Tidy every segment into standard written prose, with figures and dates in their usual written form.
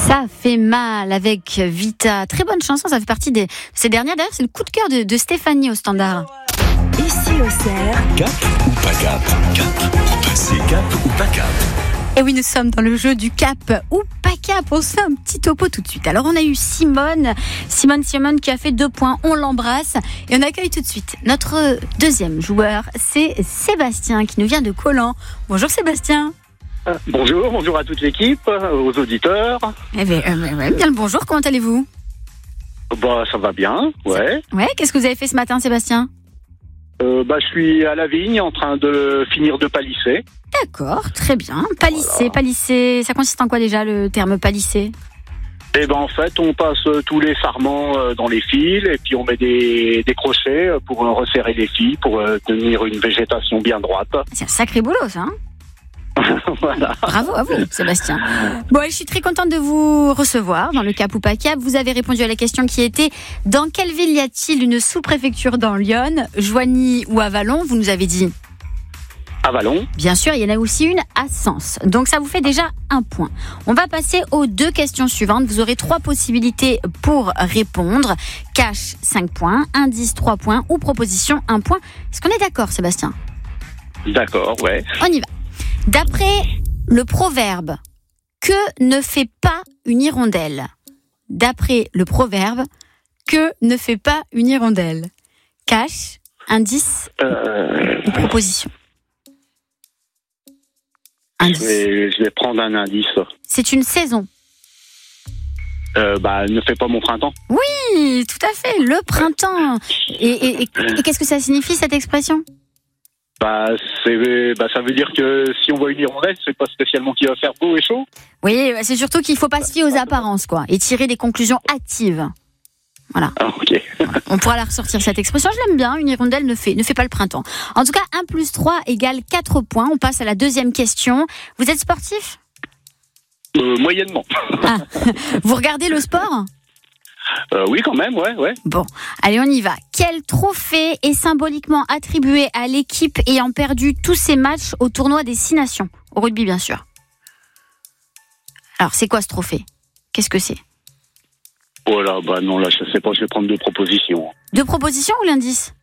Ça fait mal avec Vita. Très bonne chanson, ça fait partie de ces dernières. D'ailleurs, c'est le coup de cœur de Stéphanie au standard. Ici au Cerf. Cap ou pas cap? Cap ou passé? Cap ou pas cap? Et oui, nous sommes dans le jeu du cap ou pas cap. On se fait un petit topo tout de suite. Alors, on a eu Simone qui a fait 2 points. On l'embrasse et on accueille tout de suite notre deuxième joueur. C'est Sébastien qui nous vient de Collan. Bonjour Sébastien. Bonjour à toute l'équipe, aux auditeurs. Eh bien, bien le bonjour. Comment allez-vous? Bah, ça va bien, ouais. Ouais. Qu'est-ce que vous avez fait ce matin, Sébastien? Je suis à la vigne en train de finir de palisser. D'accord, très bien. Palisser, ça consiste en quoi déjà le terme palisser? Et en fait, on passe tous les sarments dans les fils et puis on met des crochets pour resserrer les fils pour tenir une végétation bien droite. C'est un sacré boulot, ça, hein? Voilà. Bravo à vous, Sébastien. Bon, je suis très contente de vous recevoir dans le cap ou pas cap. Vous avez répondu à la question qui était: dans quelle ville y a-t-il une sous-préfecture dans l'Yonne, Joigny ou Avallon? Vous nous avez dit Avallon. Bien sûr, il y en a aussi une à Sens. Donc ça vous fait déjà 1 point. On va passer aux 2 questions suivantes. Vous aurez 3 possibilités pour répondre. Cash 5 points, indice 3 points ou proposition 1 point. Est-ce qu'on est d'accord, Sébastien? D'accord, ouais. On y va. D'après le proverbe, que ne fait pas une hirondelle? D'après le proverbe, que ne fait pas une hirondelle? Cash, indice ou proposition? Indice. Je vais prendre un indice. C'est une saison. Ne fais pas mon printemps. Oui, tout à fait, le printemps. Et qu'est-ce que ça signifie, cette expression? Ça veut dire que si on voit une hirondelle, c'est pas spécialement qu'il va faire beau et chaud. Oui, c'est surtout qu'il faut pas se fier aux apparences, quoi, et tirer des conclusions hâtives. Voilà. Ah, ok. On pourra la ressortir, cette expression. Je l'aime bien. Une hirondelle ne fait pas le printemps. En tout cas, 1 + 3 = 4 points. On passe à la deuxième question. Vous êtes sportif? Moyennement. Ah. Vous regardez le sport? Oui, quand même, ouais. Bon, allez, on y va. Quel trophée est symboliquement attribué à l'équipe ayant perdu tous ses matchs au tournoi des 6 nations? Au rugby, bien sûr. Alors, c'est quoi ce trophée? Qu'est-ce que c'est? Oh là, non, là, je sais pas, je vais prendre 2 propositions. 2 propositions ou l'indice?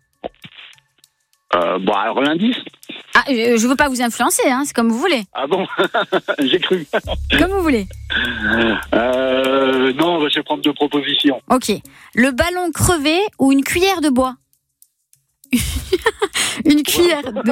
Alors l'indice. Ah, je veux pas vous influencer, hein, c'est comme vous voulez. Ah bon? J'ai cru. Comme vous voulez. Non, je vais prendre 2 propositions. Ok. Le ballon crevé ou une cuillère de bois? Une cuillère de...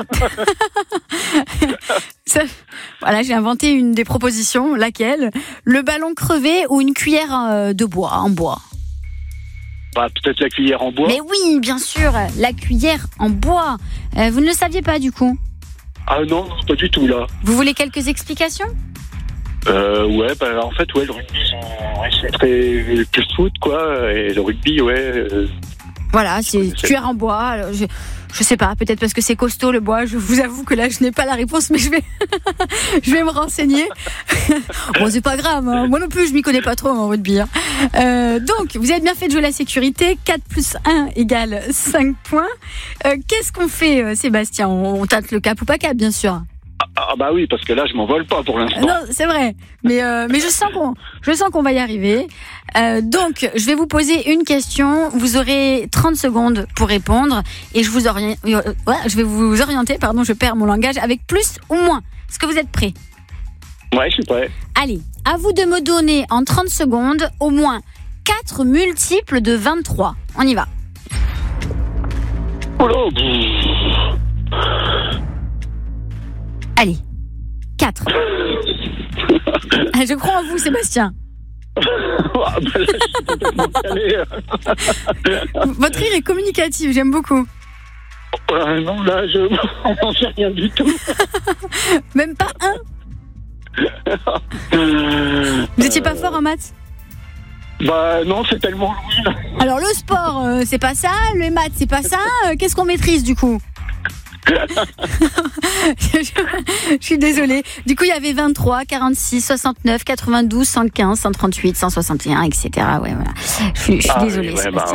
Voilà, j'ai inventé une des propositions. Laquelle? Le ballon crevé ou une cuillère de bois, en bois? Peut-être la cuillère en bois. Mais oui, bien sûr, la cuillère en bois. Vous ne le saviez pas, du coup? Ah non, pas du tout, là. Vous voulez quelques explications? Ouais, en fait, ouais, le rugby, c'est très plus foot, quoi. Et le rugby, ouais. Voilà, c'est cuillère en bois. Alors, je sais pas, peut-être parce que c'est costaud le bois. Je vous avoue que là, je n'ai pas la réponse, mais je vais me renseigner. Bon, c'est pas grave, hein. Moi non plus, je m'y connais pas trop en rugby. Donc, vous avez bien fait de jouer la sécurité. 4 + 1 = 5 points. Qu'est-ce qu'on fait, Sébastien? On tâte le cap ou pas cap, bien sûr. Ah bah oui, parce que là, je m'envole pas pour l'instant. Non, c'est vrai. Mais je sens qu'on va y arriver. Donc, je vais vous poser une question. Vous aurez 30 secondes pour répondre. Et je vais vous orienter, je perds mon langage, avec plus ou moins. Est-ce que vous êtes prêts? Ouais, je suis prêt. Allez, à vous de me donner en 30 secondes au moins 4 multiples de 23. On y va. Oh là, Allez, 4. Je crois en vous, Sébastien. Votre rire est communicatif, j'aime beaucoup. Non, là, on n'en sait rien du tout. Même pas 1? Vous étiez pas fort en maths? Non, c'est tellement loin. Alors le sport, c'est pas ça. Les maths, c'est pas ça. Qu'est-ce qu'on maîtrise du coup? Je suis désolée. Du coup, il y avait 23, 46, 69, 92, 115, 138, 161, etc. Ouais, voilà. Je suis désolée.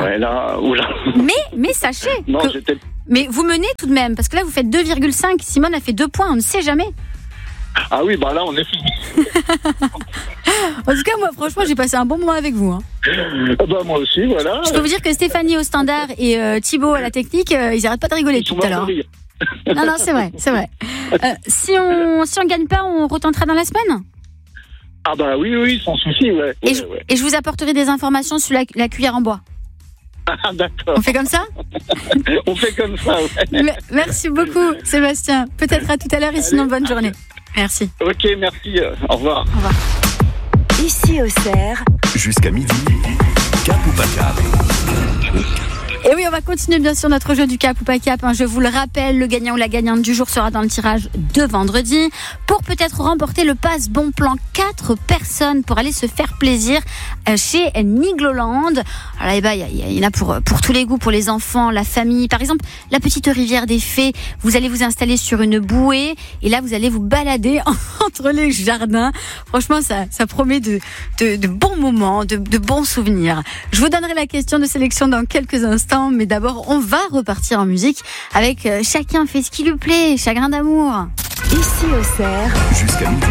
Mais sachez mais vous menez tout de même, parce que là, vous faites 2,5. Simone a fait 2 points, on ne sait jamais. Ah oui, là, on est fini. En tout cas, moi, franchement, j'ai passé un bon moment avec vous. Hein. Moi aussi, voilà. Je peux vous dire que Stéphanie au standard et Thibaut à la technique, ils n'arrêtent pas de rigoler tout à l'heure. Non, c'est vrai. Si on gagne pas, on retentera dans la semaine. Ah bah oui, sans souci, ouais. Et je vous apporterai des informations sur la cuillère en bois. Ah, d'accord. On fait comme ça? On fait comme ça, ouais. Merci beaucoup, Sébastien. Peut-être à tout à l'heure et sinon, bonne journée. Merci. Ok, merci. Au revoir. Au revoir. Ici Auxerre. Jusqu'à midi. Cap ou pas cap? Et oui, on va continuer bien sûr notre jeu du cap ou pas cap. Je vous le rappelle, le gagnant ou la gagnante du jour sera dans le tirage de vendredi pour peut-être remporter le pass bon plan 4 personnes pour aller se faire plaisir chez Nigloland. Alors là, il y en a pour tous les goûts, pour les enfants, la famille. Par exemple, la petite rivière des Fées. Vous allez vous installer sur une bouée et là, vous allez vous balader entre les jardins. Franchement, ça promet de bons moments, de bons souvenirs. Je vous donnerai la question de sélection dans quelques instants. Mais d'abord, on va repartir en musique avec Chacun fait ce qui lui plaît, Chagrin d'amour. Ici Auxerre. Jusqu'à midi.